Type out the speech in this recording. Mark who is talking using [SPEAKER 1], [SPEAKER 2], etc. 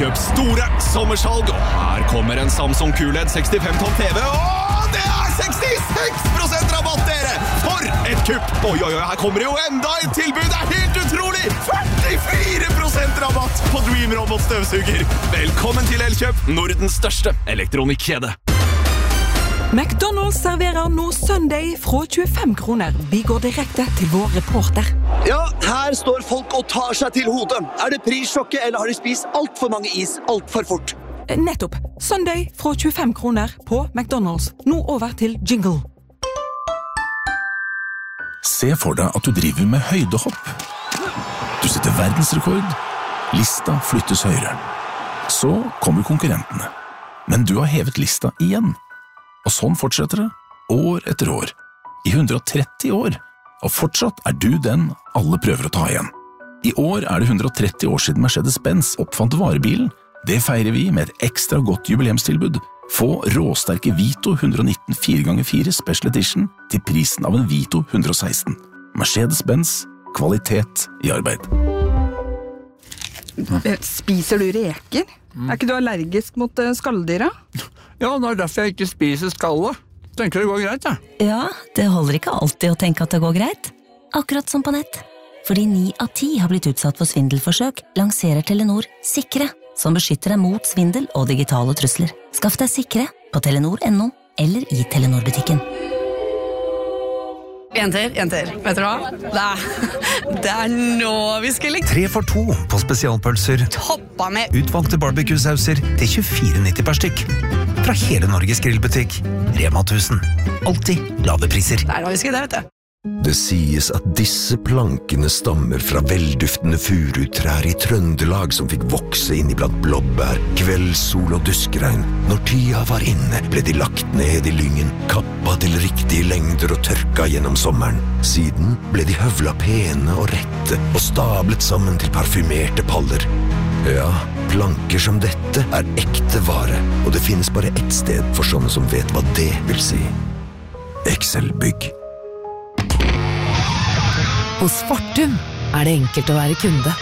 [SPEAKER 1] Elkjøp store sommersalg, og her kommer en Samsung QLED 65 tom TV, og det 66% rabatt, dere! For et kupp! Oi, her kommer det jo enda et tilbud, det helt utrolig! 44% rabatt på Dream Robot støvsuger! Velkommen til Elkjøp, Nordens største elektronikkjede.
[SPEAKER 2] McDonald's serverer nå Sunday fra 25 kroner. Vi går direkte til vår reporter.
[SPEAKER 3] Ja, her står folk og tar seg til hodet. Det prissjokket, eller har de spist alt for mange is, alt for fort?
[SPEAKER 2] Nettopp. Sunday fra 25 kroner på McDonald's. Nå over til jingle.
[SPEAKER 4] Se for deg at du driver med høydehopp. Du setter verdensrekord. Lista flyttes høyere. Så kommer konkurrentene. Men du har hevet lista igjen. Og sånn fortsetter det, år etter år. I 130 år. Og fortsatt du den alle prøver å ta igjen. I år det 130 år siden Mercedes-Benz oppfant varebilen. Det feirer vi med et ekstra godt jubileumstilbud. Få råsterke Vito 119 4x4 Special Edition til prisen av en Vito 116. Mercedes-Benz, kvalitet i arbeid.
[SPEAKER 5] Spiser du reker? Ikke du allergisk mot skalldyra?
[SPEAKER 6] Ja, det derfor jeg ikke spiser skallet. Tenker det går greit, ja?
[SPEAKER 7] Ja, det holder ikke alltid å tenke at det går greit. Akkurat som på nett. Fordi 9 av 10 har blitt utsatt for svindelforsøk, lanserer Telenor Sikre, som beskytter deg mot svindel og digitale trusler. Skaff deg Sikre på telenor.no eller i Telenor-butikken.
[SPEAKER 5] Jenter, vet du hva? Det nå vi skal like.
[SPEAKER 8] 3 for 2 på spesialpølser.
[SPEAKER 5] Toppa med
[SPEAKER 8] Utvalgte barbecue-sauser til 24,90 per stykk. Fra hele Norges grillbutikk. Rema 1000. Alltid lave priser.
[SPEAKER 5] Der har vi skrevet det, vet du.
[SPEAKER 9] Det sies at disse plankene stammer fra velduftende furutrær i Trøndelag som fikk vokse inn iblant blåbær, kveldssol og duskregn. Når tida var inne, ble de lagt ned i lyngen, kappa til riktige lengder og tørka gjennom sommeren. Siden ble de høvla pene og rette og stablet sammen til parfymerte paller. Ja, planker som dette ekte vare, og det finnes bare ett sted for sånne som vet hva det vil si. Excel-bygg.
[SPEAKER 10] Hos Fortum det enkelt å være kunde.